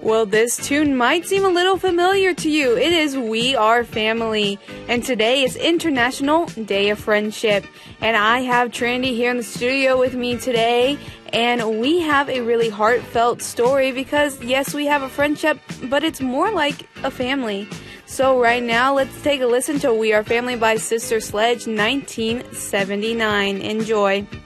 Well, this tune might seem a little familiar to you. It is We Are Family, and today is International Day of Friendship. And I have Trinity here in the studio with me today, and we have a really heartfelt story because, yes, we have a friendship, but it's more like a family. So right now, let's take a listen to We Are Family by Sister Sledge, 1979. Enjoy.